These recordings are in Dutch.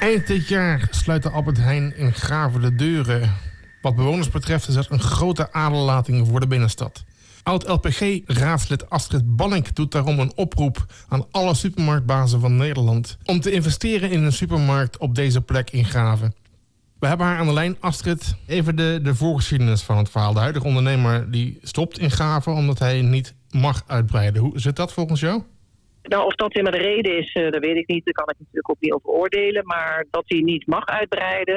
Eind dit jaar sluit de Albert Heijn in Grave de deuren. Wat bewoners betreft is dat een grote aderlating voor de binnenstad. Oud-LPG-raadslid Astrid Bannink doet daarom een oproep aan alle supermarktbazen van Nederland om te investeren in een supermarkt op deze plek in Grave. We hebben haar aan de lijn. Astrid, even de voorgeschiedenis van het verhaal. De huidige ondernemer die stopt in Grave omdat hij niet mag uitbreiden. Hoe zit dat volgens jou? Nou, of dat helemaal de reden is, dat weet ik niet. Daar kan ik natuurlijk ook niet over oordelen. Maar dat hij niet mag uitbreiden,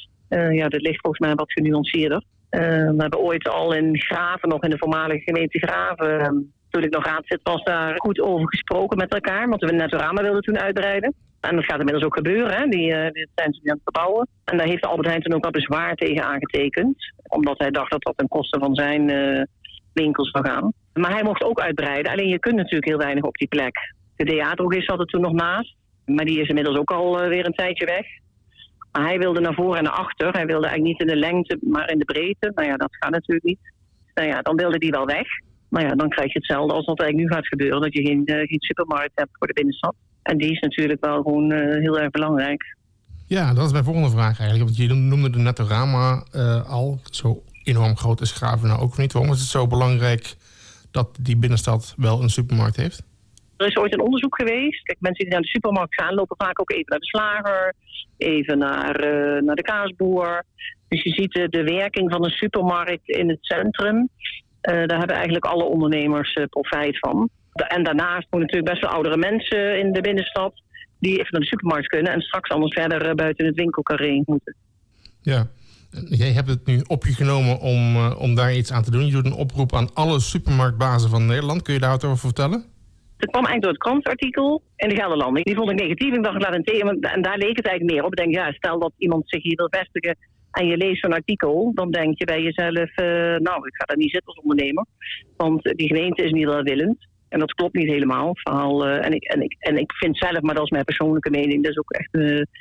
dat ligt volgens mij wat genuanceerder. We hebben ooit al in Grave, nog in de voormalige gemeente Grave, toen ik nog raadslid was, daar goed over gesproken met elkaar. Want we Netorama wilden toen uitbreiden. En dat gaat inmiddels ook gebeuren. Hè. Die zijn ze nu aan het verbouwen. En daar heeft de Albert Heijn toen ook al bezwaar tegen aangetekend. Omdat hij dacht dat dat ten koste van zijn winkels zou gaan. Maar hij mocht ook uitbreiden. Alleen je kunt natuurlijk heel weinig op die plek. De DA-drogist zat er toen nog naast. Maar die is inmiddels ook alweer een tijdje weg. Maar hij wilde naar voren en naar achter. Hij wilde eigenlijk niet in de lengte, maar in de breedte. Nou ja, dat gaat natuurlijk niet. Nou ja, dan wilde die wel weg. Maar ja, dan krijg je hetzelfde als wat eigenlijk nu gaat gebeuren. Dat je geen supermarkt hebt voor de binnenstad. En die is natuurlijk wel gewoon heel erg belangrijk. Ja, dat is mijn volgende vraag eigenlijk. Want je noemde de Netorama al. Zo enorm groot is Grave nou ook niet. Waarom is het zo belangrijk dat die binnenstad wel een supermarkt heeft? Er is ooit een onderzoek geweest. Kijk, mensen die naar de supermarkt gaan, lopen vaak ook even naar de slager, even naar de kaasboer. Dus je ziet de werking van een supermarkt in het centrum. Daar hebben eigenlijk alle ondernemers profijt van. En daarnaast moeten natuurlijk best wel oudere mensen in de binnenstad die even naar de supermarkt kunnen en straks anders verder buiten het winkelcarré moeten. Ja, jij hebt het nu op je genomen om daar iets aan te doen. Je doet een oproep aan alle supermarktbazen van Nederland. Kun je daar wat over vertellen? Het kwam eigenlijk door het krantartikel in de Gelderlander. Die vond ik negatief. Ik dacht, ik laat een thema. En daar leek het eigenlijk meer op. Ik denk, ja, stel dat iemand zich hier wil vestigen en je leest zo'n artikel, dan denk je bij jezelf, ik ga daar niet zitten als ondernemer. Want die gemeente is niet welwillend. En dat klopt niet helemaal. Het verhaal, en ik vind zelf, maar dat is mijn persoonlijke mening, dat is ook echt,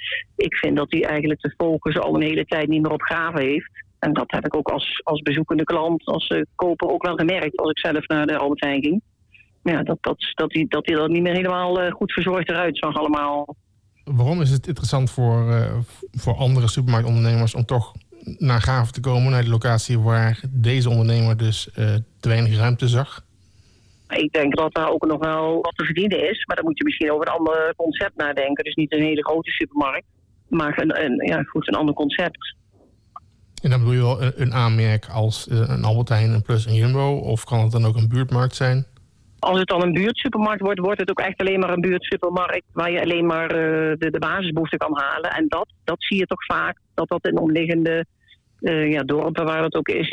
ik vind dat hij eigenlijk de focus al een hele tijd niet meer op Grave heeft. En dat heb ik ook als bezoekende klant, als koper ook wel gemerkt als ik zelf naar de Albert Heijn ging. Ja, dat hij er niet meer helemaal goed verzorgd eruit zag allemaal. Waarom is het interessant voor andere supermarktondernemers om toch naar Grave te komen, naar de locatie waar deze ondernemer dus te weinig ruimte zag? Ik denk dat daar ook nog wel wat te verdienen is. Maar dan moet je misschien over een ander concept nadenken. Dus niet een hele grote supermarkt. Maar een ander concept. En dan bedoel je wel een aanmerk als een Albert Heijn, een Plus en Jumbo? Of kan het dan ook een buurtmarkt zijn? Als het dan een buurtsupermarkt wordt, wordt het ook echt alleen maar een buurtsupermarkt waar je alleen maar de basisbehoeften kan halen. En dat zie je toch vaak, dat in omliggende dorpen waar dat ook is,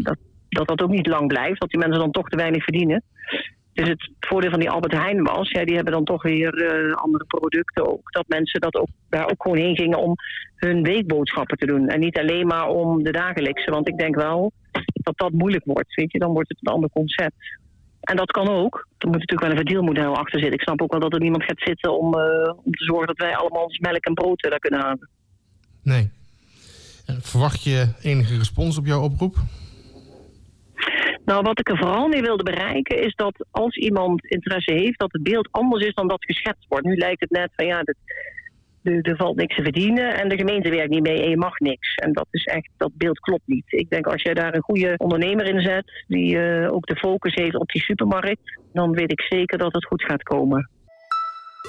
dat ook niet lang blijft. Dat die mensen dan toch te weinig verdienen. Dus het voordeel van die Albert Heijn was, die hebben dan toch weer andere producten ook. Dat mensen daar ook gewoon heen gingen om hun weekboodschappen te doen. En niet alleen maar om de dagelijkse. Want ik denk wel dat moeilijk wordt. Weet je, dan wordt het een ander concept. En dat kan ook. Er moet natuurlijk wel een verdeelmodel achter zitten. Ik snap ook wel dat er niemand gaat zitten om te zorgen dat wij allemaal ons melk en brood daar kunnen halen. Nee. Verwacht je enige respons op jouw oproep? Nou, wat ik er vooral mee wilde bereiken is dat als iemand interesse heeft, dat het beeld anders is dan dat geschetst wordt. Nu lijkt het net van er valt niks te verdienen en de gemeente werkt niet mee en je mag niks. En dat beeld klopt niet. Ik denk als je daar een goede ondernemer in zet, die ook de focus heeft op die supermarkt, dan weet ik zeker dat het goed gaat komen.